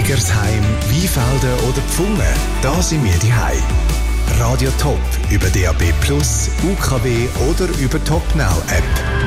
Egersheim, Weinfelden oder Pfungen, da sind wir daheim. Radio Top über DAB+, UKW oder über Top Now App.